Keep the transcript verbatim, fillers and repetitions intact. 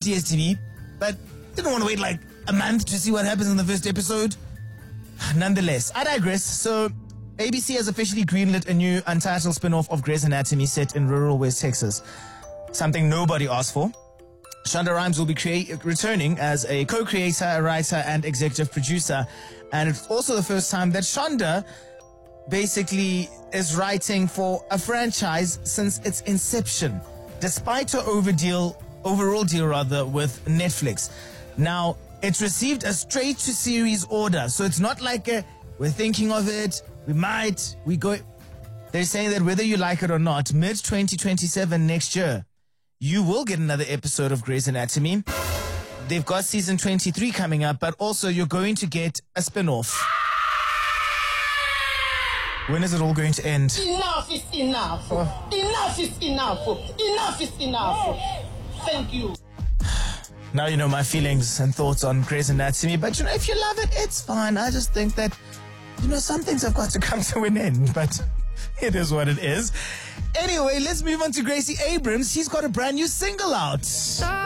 D S T V, but didn't want to wait like a month to see what happens in the first episode. Nonetheless, I digress. So, A B C has officially greenlit a new untitled spin-off of Grey's Anatomy set in rural West Texas. Something nobody asked for. Shonda Rhimes will be crea- returning as a co-creator, a writer, and executive producer. And it's also the first time that Shonda basically is writing for a franchise since its inception, despite her over deal, overall deal rather with Netflix. Now, it's received a straight-to-series order, so it's not like a, we're thinking of it, we might, we go... They're saying that whether you like it or not, mid twenty twenty-seven next year, you will get another episode of Grey's Anatomy. They've got season twenty-three coming up, but also you're going to get a spin-off. When is it all going to end? Enough is enough. Oh. Enough is enough. Enough is enough. Thank you. Now you know my feelings and thoughts on Grey's Anatomy, but you know, if you love it, it's fine. I just think that, you know, some things have got to come to an end, but it is what it is. Anyway, let's move on to Gracie Abrams. She's got a brand new single out.